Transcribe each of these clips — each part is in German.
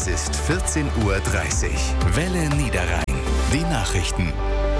Es ist 14:30 Uhr. Welle Niederrhein. Die Nachrichten.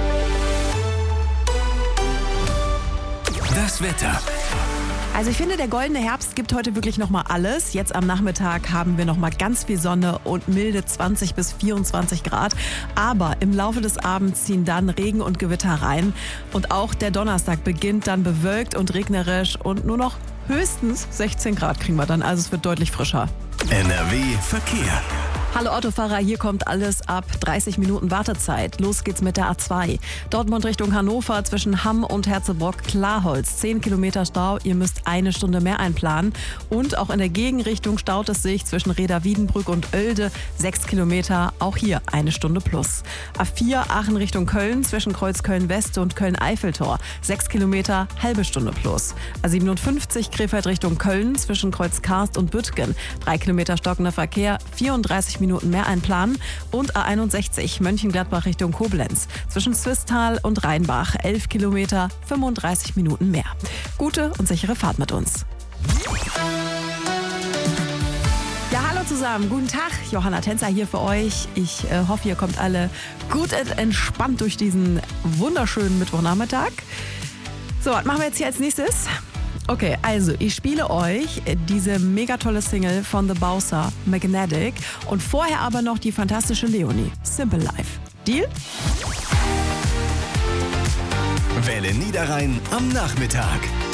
Das Wetter. Also ich finde, der goldene Herbst gibt heute wirklich nochmal alles. Jetzt am Nachmittag haben wir nochmal ganz viel Sonne und milde 20 bis 24 Grad. Aber im Laufe des Abends ziehen dann Regen und Gewitter rein. Und auch der Donnerstag beginnt dann bewölkt und regnerisch und nur noch höchstens 16 Grad kriegen wir dann. Also es wird deutlich frischer. NRW Verkehr. Hallo Autofahrer, hier kommt alles ab 30 Minuten Wartezeit. Los geht's mit der A2. Dortmund Richtung Hannover zwischen Hamm und Herzebrock-Klarholz. 10 Kilometer Stau, ihr müsst eine Stunde mehr einplanen. Und auch in der Gegenrichtung staut es sich zwischen Reda-Wiedenbrück und Oelde. 6 Kilometer, auch hier eine Stunde plus. A4 Aachen Richtung Köln zwischen Kreuzköln-West und Köln-Eiffeltor. 6 Kilometer, halbe Stunde plus. A57 Krefeld Richtung Köln zwischen Kreuzkarst und Büttgen. 3 Kilometer stockender Verkehr, 34 Minuten mehr einplanen. Und A61 Mönchengladbach Richtung Koblenz zwischen Swisttal und Rheinbach 11 Kilometer, 35 Minuten mehr. Gute und sichere Fahrt mit uns. Ja, hallo zusammen, guten Tag, Johanna Tänzer hier für euch. Ich hoffe, ihr kommt alle gut und entspannt durch diesen wunderschönen Mittwochnachmittag. So, was machen wir jetzt hier als nächstes? Okay, also ich spiele euch diese mega tolle Single von The Bowser, Magnetic, und vorher aber noch die fantastische Leonie, Simple Life. Deal? Welle Niederrhein am Nachmittag.